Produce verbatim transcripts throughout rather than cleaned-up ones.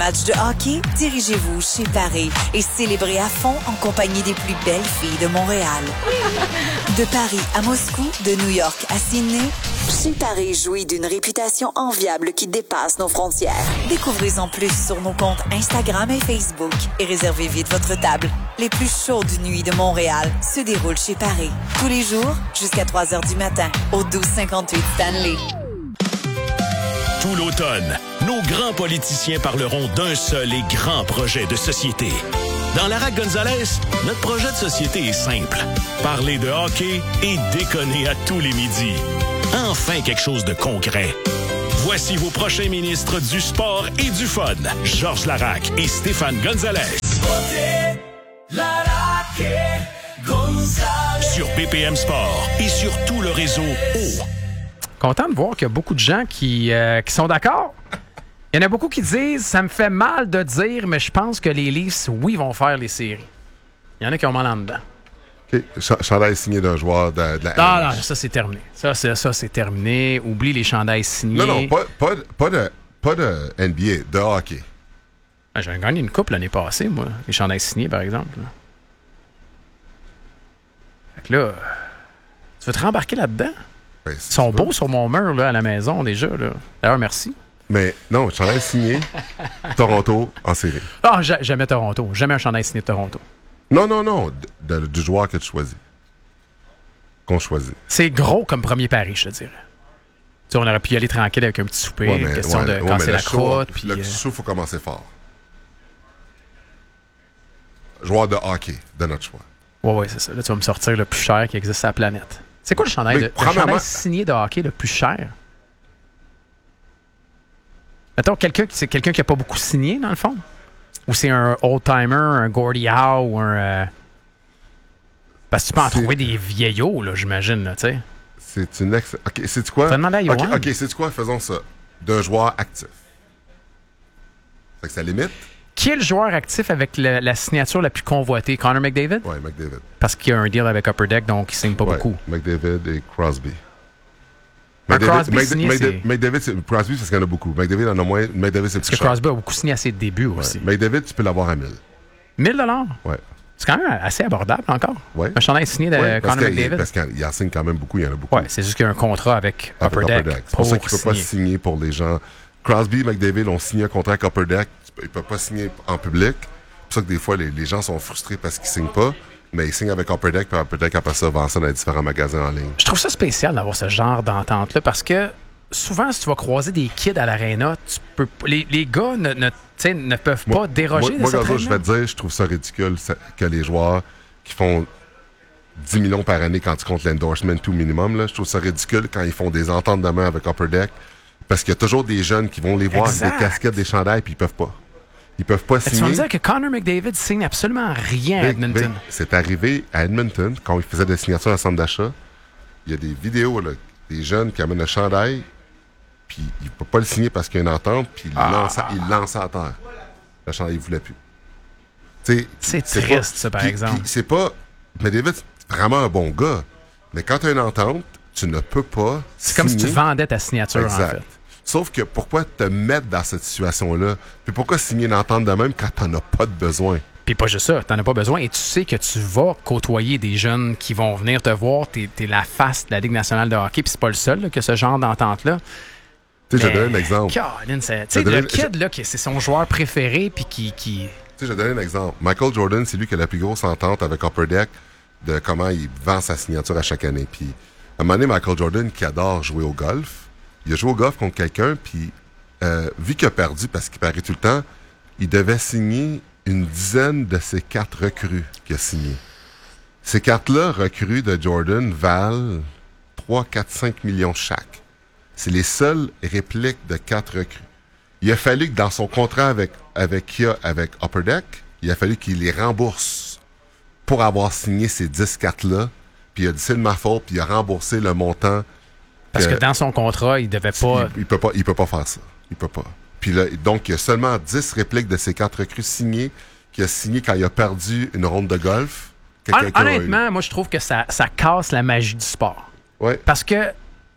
Match de hockey, dirigez-vous chez Paris et célébrez à fond en compagnie des plus belles filles de Montréal. De Paris à Moscou, de New York à Sydney, chez Paris jouit d'une réputation enviable qui dépasse nos frontières. Découvrez-en plus sur nos comptes Instagram et Facebook et réservez vite votre table. Les plus chaudes nuits de Montréal se déroulent chez Paris. Tous les jours, jusqu'à trois heures du matin, au douze cinquante-huit Stanley. Tout l'automne, nos grands politiciens parleront d'un seul et grand projet de société. Dans Lara Gonzalez, notre projet de société est simple. Parler de hockey et déconner à tous les midis. Enfin quelque chose de concret. Voici vos prochains ministres du sport et du fun. Georges Laraque et Stéphane Gonzalez. Sur B P M Sport et sur tout le réseau O. Content de voir qu'il y a beaucoup de gens qui, euh, qui sont d'accord. Il y en a beaucoup qui disent « ça me fait mal de dire, mais je pense que les Leafs, oui, vont faire les séries ». Il y en a qui ont mal en dedans. OK. Ch- chandail signé d'un joueur de, de la Ah non, ça, c'est terminé. Ça, c'est, ça, c'est terminé. Oublie les chandails signés. Non, non, pas, pas, pas, de, pas de N B A, de hockey. Ah, j'ai gagné une coupe l'année passée, moi. Les chandails signés, par exemple. Là. Fait que là, tu veux te rembarquer là-dedans? Ben, Ils sont beaux sur mon mur là, à la maison déjà. Là. D'ailleurs, merci. Mais non, chandail signé, Toronto en série. Ah, ja- jamais Toronto. Jamais un chandail signé de Toronto. Non, non, non, de, de, du joueur que tu choisis. Qu'on choisit. C'est gros comme premier pari, je te dirais. Tu sais, on aurait pu y aller tranquille avec un petit souper, Ouais, mais, question ouais, de ouais, casser mais la le show, croûte. Puis, le euh... show, il faut commencer fort. Joueur de hockey, de notre choix. Ouais, ouais, c'est ça. Là, tu vas me sortir le plus cher qui existe sur la planète. C'est quoi le chandail, Mais, de, le premièrement- chandail signé de hockey le plus cher? Mettons, quelqu'un, c'est quelqu'un qui n'a pas beaucoup signé, dans le fond? Ou c'est un old-timer, un Gordie Howe, ou un... Euh... Parce que tu peux en C'est- trouver des vieillots, là, j'imagine, là, tu sais. C'est une ex... OK, c'est quoi? Faut demander à OK, Yoann. OK, c'est quoi? Faisons ça. D'un joueur actif. Fait que ça limite? Qui est le joueur actif avec le- la signature la plus convoitée? Connor McDavid? Ouais, McDavid. Parce qu'il y a un deal avec Upper Deck, donc il signe pas Ouais, beaucoup. McDavid et Crosby. Un Crosby Mc- signé, Mc- c'est- McDavid, c'est... Crosby, c'est parce qu'il y en a beaucoup. McDavid en a moins. McDavid, c'est Parce plus que cher. Crosby a beaucoup signé à ses débuts Ouais. aussi. McDavid, tu peux l'avoir à mille. mille dollars? Ouais. C'est quand même assez abordable encore. Ouais. Un chandail signé de Ouais, parce Connor qu'il- McDavid. Parce qu'il en signe quand même beaucoup, il y en a beaucoup. Ouais, c'est juste qu'il y a un contrat avec Avec Upper Deck. C'est pour ça qu'il ne peut pas signer. signer pour les gens. Crosby et McDavid ont signé un contrat avec Upper Deck. Ils ne peuvent pas signer en public. C'est pour ça que des fois, les, les gens sont frustrés parce qu'ils ne signent pas. Mais ils signent avec Upper Deck, puis Upper Deck, après ça, vend ça dans les différents magasins en ligne. Je trouve ça spécial d'avoir ce genre d'entente-là parce que souvent, si tu vas croiser des kids à l'aréna, tu peux, p- les, les gars ne, ne, tu sais, ne peuvent pas Moi- déroger moi, de moi, cette Gazo, je vais règle-là. te dire, je trouve ça ridicule ça- que les joueurs qui font dix millions par année quand tu comptes l'endorsement tout minimum, là, je trouve ça ridicule quand ils font des ententes de main avec Upper Deck parce qu'il y a toujours des jeunes qui vont les voir Exact. avec des casquettes, des chandails, puis ils peuvent pas. Ils peuvent pas Tu vas signer. me dire que Connor McDavid signe absolument rien à Ben, Edmonton. ben, c'est arrivé à Edmonton, quand ils faisaient des signatures à centre d'achat. Il y a des vidéos, là, des jeunes qui amènent le chandail, puis ils ne peuvent pas le signer parce qu'il y a une entente, puis ils Ah. lancent il lance à terre. Le chandail, ils ne voulaient plus. T'sais, C'est c'est triste, pas- ça, par puis- exemple. puis c'est pas... Mais David, c'est vraiment un bon gars. Mais quand tu as une entente, tu ne peux pas C'est comme si tu signer. vendais ta signature, Exact. en fait. Sauf que pourquoi te mettre dans cette situation-là? Puis pourquoi signer une entente de même quand tu n'en as pas de besoin? Puis pas juste ça, t'en as pas besoin et tu sais que tu vas côtoyer des jeunes qui vont venir te voir, t'es, t'es la face de la Ligue nationale de hockey, puis c'est pas le seul là, que ce genre d'entente-là. Tu sais, je Mais, vais donner un exemple. Colin, c'est- tu Je sais, vais le donner- kid, là, qui- c'est son joueur préféré, puis qui... qui... Tu sais, je vais donner un exemple. Michael Jordan, c'est lui qui a la plus grosse entente avec Upper Deck de comment il vend sa signature à chaque année. Puis, à un moment donné, Michael Jordan, qui adore jouer au golf, il a joué au golf contre quelqu'un, puis euh, vu qu'il a perdu parce qu'il parie tout le temps, il devait signer une dizaine de ces quatre recrues qu'il a signées. Ces cartes-là, recrues de Jordan, valent trois, quatre, cinq millions chaque. C'est les seules répliques de quatre recrues. Il a fallu que dans son contrat avec, avec Kia, avec Upper Deck, il a fallu qu'il les rembourse pour avoir signé ces dix cartes-là. Puis il a dit c'est de ma faute, puis il a remboursé le montant. Parce que dans son contrat, il devait pas... Il, il peut pas. Il peut pas faire ça. Il peut pas. Puis là, donc, il y a seulement dix répliques de ces quatre recrues signées qu'il a signé quand il a perdu une ronde de golf. Quelqu'un Hon- qui a eu- honnêtement, moi, je trouve que ça, ça casse la magie du sport. Ouais. Parce que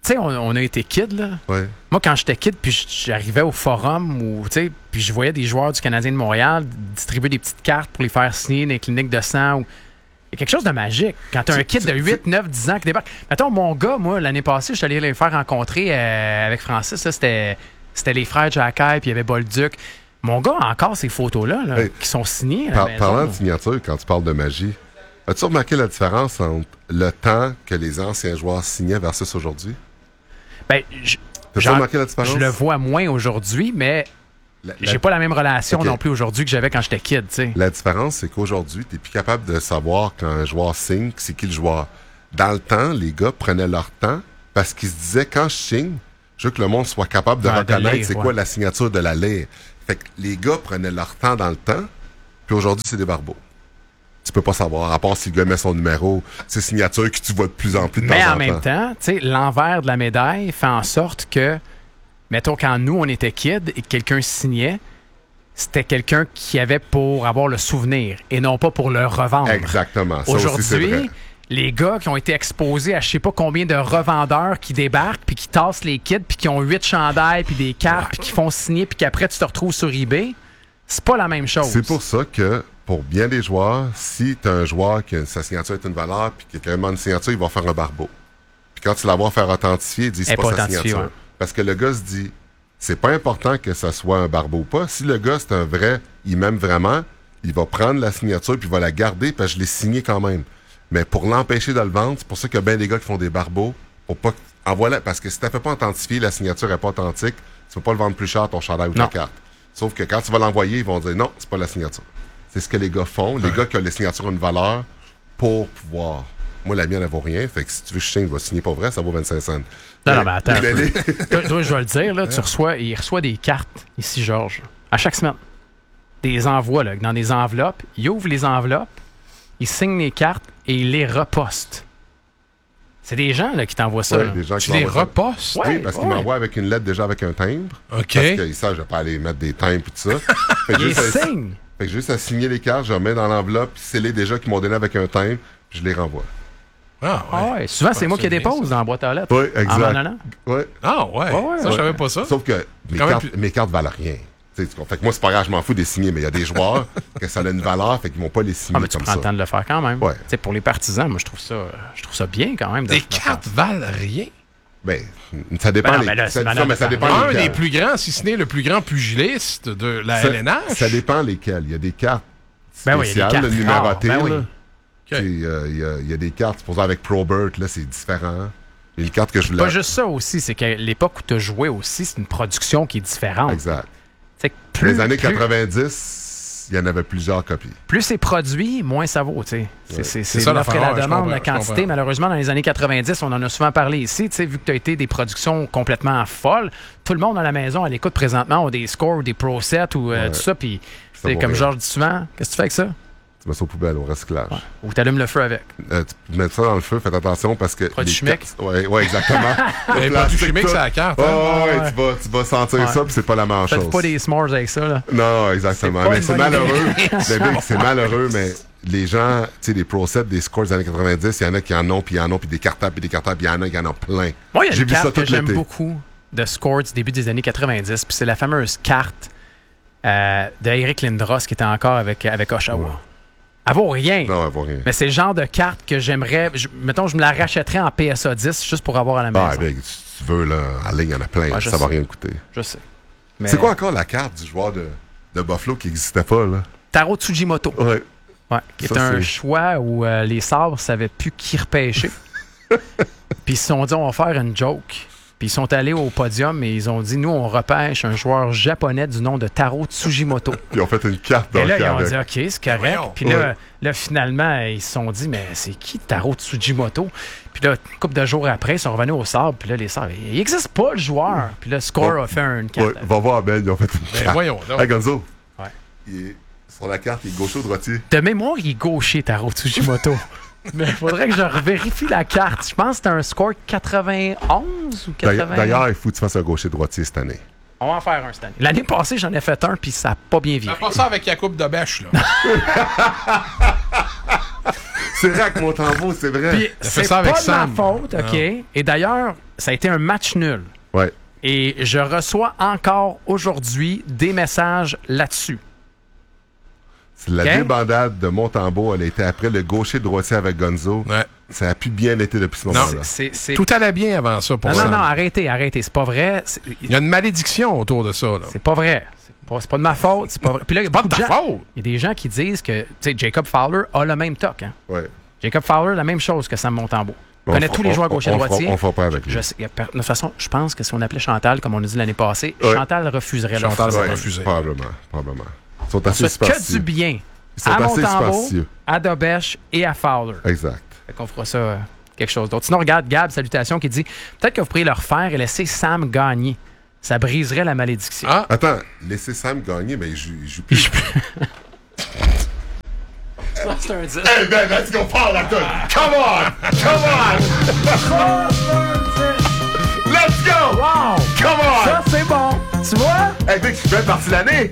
sais, on, on a été kid, là. Ouais. Moi, quand j'étais kid, puis j'arrivais au forum, ou, tu sais, puis je voyais des joueurs du Canadien de Montréal distribuer des petites cartes pour les faire signer dans les cliniques de sang. Ou... Il y a quelque chose de magique. Quand tu as un kid de huit, neuf, dix ans qui débarque. Mettons, mon gars, moi, l'année passée, je suis allé les faire rencontrer euh, avec Francis. Là, c'était, c'était les frères Jacky, puis il y avait Bolduc. Mon gars a encore ces photos-là là, hey, qui sont signées. Par, parlant de signature, quand tu parles de magie, as-tu remarqué la différence entre le temps que les anciens joueurs signaient versus aujourd'hui? Ben, je, T'as-tu remarqué la différence? Je le vois moins aujourd'hui, mais la, la... j'ai pas la même relation okay. non plus aujourd'hui que j'avais quand j'étais kid. T'sais. La différence, c'est qu'aujourd'hui, tu n'es plus capable de savoir quand un joueur signe, c'est qui le joueur. Dans le temps, les gars prenaient leur temps parce qu'ils se disaient, quand je signe, je veux que le monde soit capable de ah, reconnaître de lire, c'est ouais. quoi la signature de la lire. Fait que les gars prenaient leur temps dans le temps, puis aujourd'hui, c'est des barbeaux. Tu peux pas savoir, à part si le gars met son numéro, ses signatures que tu vois de plus en plus de temps en temps. Mais en même temps, tu sais, l'envers de la médaille fait en sorte que, mettons, quand nous, on était kids et que quelqu'un signait, c'était quelqu'un qui avait pour avoir le souvenir et non pas pour le revendre. Exactement. Ça aujourd'hui, aussi, c'est vrai. Les gars qui ont été exposés à je sais pas combien de revendeurs qui débarquent puis qui tassent les kids puis qui ont huit chandails puis des cartes puis qui font signer puis qu'après tu te retrouves sur eBay, c'est pas la même chose. C'est pour ça que pour bien des joueurs, si tu as un joueur qui a, sa signature est une valeur puis qui a carrément une signature, il va faire un barbeau. Puis quand tu la vois faire authentifier, il dit c'est pas, pas sa signature. Ouais. Parce que le gars se dit c'est pas important que ça soit un barbeau ou pas. Si le gars c'est un vrai, il m'aime vraiment, il va prendre la signature puis il va la garder parce que je l'ai signé quand même. Mais pour l'empêcher de le vendre, c'est pour ça qu'il y a bien des gars qui font des barbeaux. Pour pas en voilà, parce que si tu ne fais pas authentifier, la signature n'est pas authentique, tu ne peux pas le vendre plus cher ton chandail ou ta carte. Sauf que quand tu vas l'envoyer, ils vont dire non, c'est pas la signature. C'est ce que les gars font. Les ouais. gars qui ont les signatures ont une valeur pour pouvoir. Moi, la mienne, elle vaut rien. Fait que si tu veux que je signe, je vais signer pour vrai, ça vaut vingt-cinq cents. Non, mais, non, mais attends. Les... toi, toi, je vais le dire, là, tu reçois, il reçoit des cartes, ici, Georges, à chaque semaine. Des envois, là, dans des enveloppes. Il ouvre les enveloppes, il signe les cartes et il les reposte. C'est des gens là, qui t'envoient ça. Ouais, des gens tu qui les repostes? Oui, parce ouais. qu'ils m'envoient avec une lettre déjà avec un timbre. OK. Parce qu'ils savent, je vais pas aller mettre des timbres et tout ça. Fait que ils signent. Fait que juste à signer les cartes, je remets dans l'enveloppe, puis c'est les déjà qui m'ont donné avec un timbre, puis je les renvoie. Ah, ouais. Ah ouais. Souvent, c'est ouais, moi qui les dépose dans la boîte à lettres. Oui, exact. En non, non. Ouais. Ah, ouais. ouais, ouais ça, ouais. je savais pas ça. Sauf que mes cartes, plus... mes cartes valent rien. T'sais, fait que moi, c'est pas grave, je m'en fous des signer, mais il y a des joueurs que ça a une valeur, fait qu'ils vont pas les signer ah, mais tu comme prends ça. le temps de le faire quand même. Ouais. T'sais, pour les partisans, moi, je trouve ça, je trouve ça bien quand même. Les cartes valent rien. Ben, ça dépend. Ben non, les... mais là, ça, ça, ça, mais ça dépend un lesquels. des plus grands, si ce n'est le plus grand pugiliste de la ça, L N H. Ça dépend lesquels. Il y a des cartes spéciales, ben oui, il y a des cartes numérotées. Ben oui. Il okay. y, a, y a des cartes, pour ça, avec Probert, là, c'est différent. Il y a une carte que je voulais... Pas juste ça aussi, c'est qu'à l'époque où tu as joué aussi, c'est une production qui est différente. Exact. Plus, les années plus, quatre-vingt-dix, il y en avait plusieurs copies. Plus c'est produit, moins ça vaut. Ouais. C'est, c'est l'offre et la demande, la quantité. Malheureusement, dans les années quatre-vingt-dix, on en a souvent parlé ici. Vu que tu as été des productions complètement folles, tout le monde à la maison, à l'écoute présentement, ont des scores ou des pro sets ou euh, ouais. tout ça. Puis, comme Georges dit souvent, qu'est-ce que tu fais avec ça? Tu mets ça aux poubelles, au recyclage. Ouais. Ou tu allumes le feu avec. Euh, tu mets ça dans le feu, fais attention parce que... Produit chimique. Oui, ouais, exactement. Les produits chimiques, c'est la carte. Hein? Oh, ouais, ouais. Tu, vas, tu vas sentir ouais. ça, puis c'est pas la même chose. Faites pas des s'mores avec ça, là. Non, exactement. Mais c'est malheureux. C'est malheureux, mais les gens, tu sais, les pro sets, des scores des années quatre-vingt-dix, il y en a qui en ont, puis il y en a, puis des cartables, puis des cartables, puis il y en a qui en ont plein. Moi, il y a une carte que j'aime beaucoup de scores du début des années quatre-vingt-dix, puis c'est la fameuse carte euh, d'Eric Lindros qui était encore avec, avec Oshawa. Ouais. Elle vaut rien. Non, elle vaut rien. Mais c'est le genre de carte que j'aimerais. Je, mettons, je me la rachèterais en P S A dix juste pour avoir à la maison. Ah, ben, si tu veux, là, en ligne, il y en a plein. Ouais, ça sais. va rien coûter. Je sais. Mais... C'est quoi encore la carte du joueur de, de Buffalo qui n'existait pas, là? Taro Tsujimoto. Ouais. Ouais. Qui est un choix où euh, les Sabres ne savaient plus qui repêcher. Puis ils se sont dit, on va faire une joke. Puis ils sont allés au podium et ils ont dit, nous, on repêche un joueur japonais du nom de Taro Tsujimoto. Puis ils ont fait une carte dans et là, le ils ont avec. dit, OK, c'est correct. Puis là, ouais. là, finalement, ils se sont dit, mais c'est qui Taro Tsujimoto? Puis là, une couple de jours après, ils sont revenus au Sabres. Puis là, les Sabres, il n'existe pas le joueur. Puis là, Score a fait une carte. Ouais, va voir Ben, ils ont fait une ben, carte. Voyons, non. Hey, Gonzo. Ouais. Il est, sur la carte, il est gaucher ou droitier? De mémoire, il est gaucher, Taro Tsujimoto. Mais il faudrait que je revérifie la carte. Je pense que c'était un score quatre-vingt-onze ou quatre-vingts. D'ailleurs, il faut que tu fasses un gaucher-droitier cette année. On va en faire un cette année. L'année passée, j'en ai fait un, puis ça n'a pas bien viré. Fais pas ça avec Yacoub de Bèche, là. C'est vrai avec Montembeault, c'est vrai. Puis, Il a fait c'est ça avec pas de Sam. ma faute, OK? Et d'ailleurs, ça a été un match nul. Ouais. Et je reçois encore aujourd'hui des messages là-dessus. C'est la Okay. débandade de Montembeault, elle a été après le gaucher-droitier avec Gonzo. Ouais. Ça a plus bien été depuis ce moment-là. C'est, c'est... Tout allait bien avant ça pour Non, ça. non, non, arrêtez, arrêtez. C'est pas vrai. C'est, Il y a une malédiction autour de ça. Là. c'est pas vrai. C'est pas, c'est pas de ma faute. C'est pas vrai. Puis là, il y a Pas beaucoup de ta gens- faute. Il y a des gens qui disent que, tu sais, Jacob Fowler a le même toc. Hein? Ouais. Jacob Fowler, la même chose que Sam Montembeault. Il On connaît fera- tous les joueurs on- gauchers on droitiers. fera- on fera pas avec lui. Je sais- de toute façon, je pense que si on appelait Chantal, comme on a dit l'année passée, Ouais. Chantal refuserait Chantal l'offre. va Ouais, refuser. Probablement, probablement. Ils sont On assez souhaite que superstitieux. du bien Ils sont à assez Montembeault, superstitieux. à Dobèche et à Fowler. Exact. Fait qu'on fera ça euh, quelque chose d'autre. Sinon, regarde Gab, salutations, qui dit peut-être que vous pourriez le refaire et laisser Sam gagner. Ça briserait la malédiction. Ah, Attends, laissez Sam gagner, mais il joue, il joue plus. C'est un dix. Hey ben, let's go, parle la tune. Come on! Come on! Let's go! Wow! Come on! Ça, c'est bon. Tu vois? Hey, Vic, je fais partie de l'année!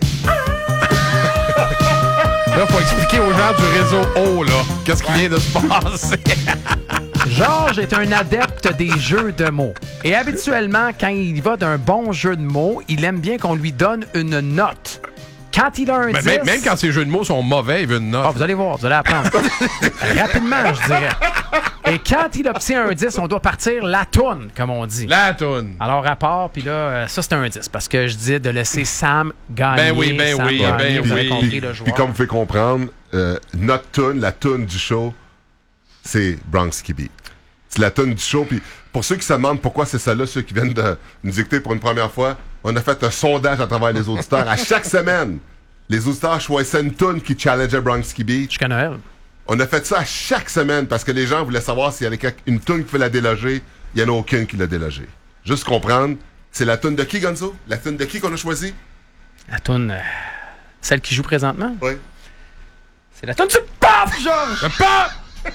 là, faut expliquer aux gens du réseau O, là, qu'est-ce qui vient de se passer. Georges est un adepte des jeux de mots. Et habituellement, quand il va d'un bon jeu de mots, il aime bien qu'on lui donne une note. Quand il a un Mais dix... même, même quand ces jeux de mots sont mauvais, il veut une note. Ah, vous allez voir, vous allez apprendre. Rapidement, je dirais. Et quand il obtient un dix, on doit partir la toune, comme on dit. La toune. Alors, à part, puis là, euh, ça, c'est un dix. Parce que je disais de laisser Sam gagner. Ben oui, ben Sam oui, gagner, ben vous avez oui. compris Puis, le puis joueur. comme vous pouvez comprendre, euh, notre tune, la tune du show, c'est Bronx Kibbe. C'est la tune du show. Puis pour ceux qui se demandent pourquoi c'est celle-là, ceux qui viennent de nous dicter pour une première fois, on a fait un sondage à travers les auditeurs. À chaque semaine, les auditeurs choisissaient une tune qui challengeait Bronx Kibbe. Jusqu'à Noël. On a fait ça à chaque semaine parce que les gens voulaient savoir s'il y avait une tune qui pouvait la déloger. Il n'y en a aucune qui l'a délogée. Juste comprendre, c'est la tune de qui, Gonzo? La tune de qui qu'on a choisi? La toune, euh, celle qui joue présentement, Oui. c'est la toune du paf, Georges! Le pop!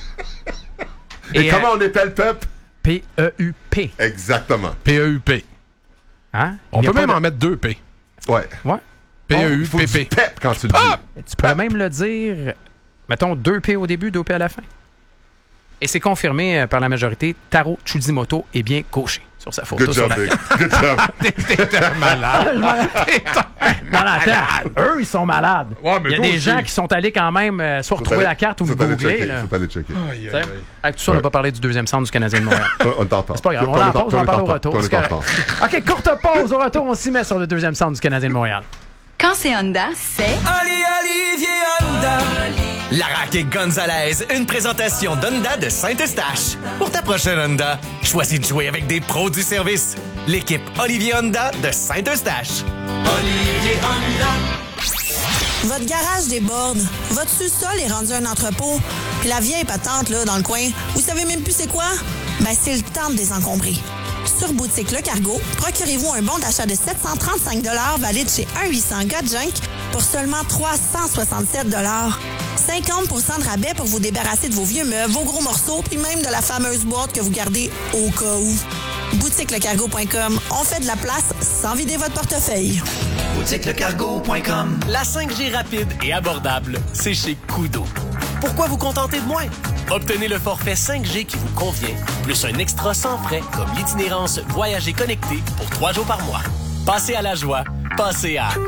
Et, Et, comment euh, on épelle le peuple? P E U P. Exactement. P E U P. Hein? On Il y a peut pas même de- en mettre deux P. Ouais. Ouais. P E Il U faut P du P. pep quand tu le dis. Pop! Tu peux même le dire, mettons, deux P au début, deux P à la fin. Et c'est confirmé euh, par la majorité, Taro Chudimoto est bien gaucher sur sa photo. Good sur job, la Vic. Good job. T'es un malade. Non, non, attends. Eux, ils sont malades. Ouais, mais Il y a toi des aussi. gens qui sont allés quand même euh, soit retrouver la carte ou Faut me aller googler. checker, Là. faut aller checker. Aïe, aïe, T'sais, aïe. Avec tout ça, on n'a pas parlé du deuxième centre du Canadien de Montréal. On t'entend. C'est pas grave, on en pause, on en parle au retour. On c'est est en correct. retard. OK, courte pause. Au retour, on s'y met sur le deuxième centre du Canadien de Montréal. Quand c'est Honda, c'est Ali Olivier Honda. Larac et Gonzalez, une présentation d'Honda de Saint-Eustache. Pour ta prochaine Honda, choisis de jouer avec des pros du service. L'équipe Olivier Honda de Saint-Eustache. Olivier Honda. Votre garage déborde, votre sous-sol est rendu un entrepôt, puis la vieille patente là dans le coin, vous savez même plus c'est quoi? Ben c'est le temps de désencombrer. Sur Boutique Le Cargo, procurez-vous un bon d'achat de sept cent trente-cinq dollars valide chez un huit cents Got Junk pour seulement trois cent soixante-sept dollars. cinquante pour cent de rabais pour vous débarrasser de vos vieux meubles, vos gros morceaux, puis même de la fameuse boîte que vous gardez au cas où. boutique le cargo point com, on fait de la place sans vider votre portefeuille. boutique le cargo point com. La cinq G rapide et abordable, c'est chez Kudo. Pourquoi vous contenter de moins? Obtenez le forfait cinq G qui vous convient, plus un extra sans frais comme l'itinérance Voyager connecté pour trois jours par mois. Passez à la joie, passez à...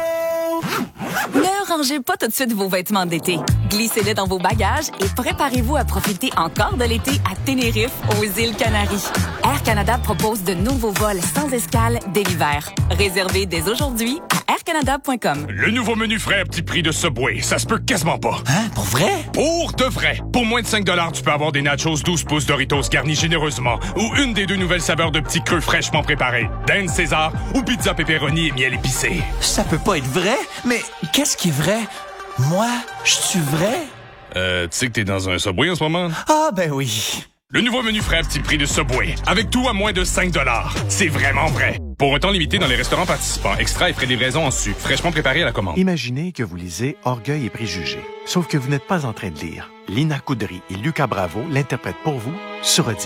Ne rangez pas tout de suite vos vêtements d'été. Glissez-les dans vos bagages et préparez-vous à profiter encore de l'été à Tenerife, aux îles Canaries. Air Canada propose de nouveaux vols sans escale dès l'hiver. Réservez dès aujourd'hui à air canada point com. Le nouveau menu frais à petit prix de Subway, ça se peut quasiment pas. Hein? Pour vrai? Pour de vrai. Pour moins de cinq dollars, tu peux avoir des nachos douze pouces Doritos garnis généreusement ou une des deux nouvelles saveurs de petits creux fraîchement préparés. Dan César ou pizza pepperoni et miel épicé. Ça peut pas être vrai, mais qu'est-ce qui est vrai? Moi, je suis vrai? Euh, tu sais que t'es dans un Subway en ce moment? Ah, ben oui. Le nouveau menu frais à petit prix de Subway, avec tout à moins de cinq dollars. C'est vraiment vrai. Pour un temps limité dans les restaurants participants, extra et frais de livraison en su, fraîchement préparé à la commande. Imaginez que vous lisez Orgueil et préjugés. Sauf que vous n'êtes pas en train de lire. Lina Coudry et Lucas Bravo l'interprètent pour vous sur Audible.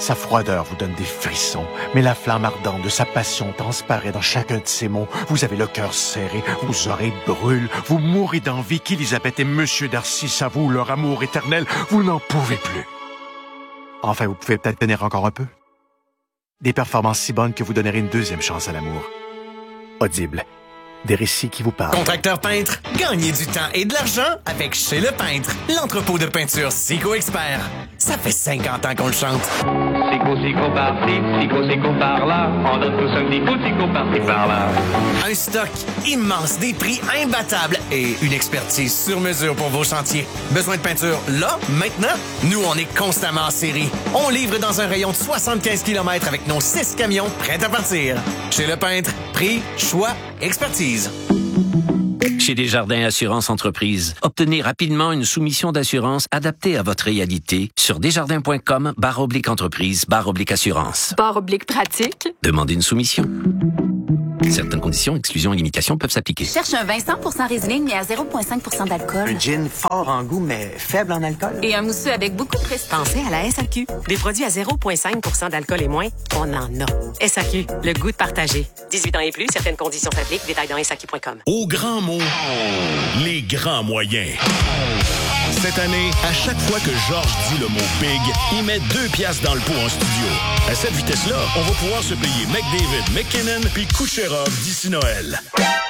Sa froideur vous donne des frissons, mais la flamme ardente de sa passion transparaît dans chacun de ses mots. Vous avez le cœur serré, vos oreilles brûlent, vous mourrez d'envie qu'Élisabeth et Monsieur Darcy s'avouent leur amour éternel. Vous n'en pouvez plus. Enfin, vous pouvez peut-être tenir encore un peu. Des performances si bonnes que vous donnerez une deuxième chance à l'amour. Audible. Des récits qui vous parlent. Contracteur peintre, gagnez du temps et de l'argent avec Chez Le Peintre, l'entrepôt de peinture Sico Expert. Ça fait cinquante ans qu'on le chante. Sico, Sico par-ci, Sico, Sico par-là. On donne tous un petit coup, Sico par-ci, par-là. Un stock immense, des prix imbattables et une expertise sur mesure pour vos chantiers. Besoin de peinture là, maintenant? Nous, on est constamment en série. On livre dans un rayon de soixante-quinze kilomètres avec nos six camions prêts à partir. Chez Le Peintre, prix, choix, expertise. Chez Desjardins Assurance Entreprise, obtenez rapidement une soumission d'assurance adaptée à votre réalité sur desjardins.com barre oblique entreprise barre oblique assurance. Barre oblique pratique. Demandez une soumission. Certaines conditions, exclusions et limitations peuvent s'appliquer. Cherche un vin cent pour cent Riesling, mais à zéro virgule cinq pour cent d'alcool. Un gin fort en goût, mais faible en alcool. Et un mousseux avec beaucoup de prestige. Pensez à la S A Q. Des produits à zéro virgule cinq pour cent d'alcool et moins, on en a. S A Q, le goût de partager. dix-huit ans et plus, certaines conditions s'appliquent. Détails dans S A Q point com. Au grand mot, les grands moyens. Cette année, à chaque fois que Georges dit le mot big, il met deux piastres dans le pot en studio. À cette vitesse-là, on va pouvoir se payer McDavid, McKinnon puis Kucherov d'ici Noël.